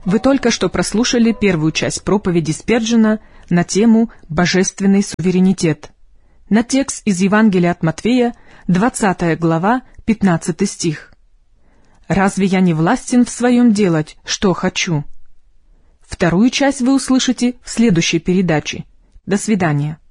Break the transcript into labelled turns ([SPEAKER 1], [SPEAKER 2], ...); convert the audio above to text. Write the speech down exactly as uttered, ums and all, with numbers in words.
[SPEAKER 1] Вы только что прослушали первую часть проповеди Спержена на тему «Божественный суверенитет». На текст из Евангелия от Матфея, двадцатая глава, пятнадцатый стих. «Разве я не властен в своем делать, что хочу?» Вторую часть вы услышите в следующей передаче. До свидания.